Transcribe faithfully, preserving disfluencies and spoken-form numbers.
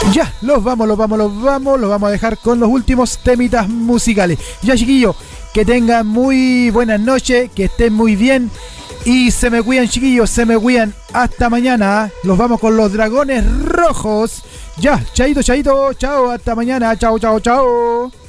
Ya, los vamos, los vamos, los vamos, los vamos a dejar con los últimos temitas musicales. Ya, chiquillos, que tengan muy buenas noches, que estén muy bien y se me cuidan, chiquillos, se me cuidan. Hasta mañana, los vamos con los Dragones Rojos. Ya, chaito, chaito, chao, hasta mañana, chao, chao, chao.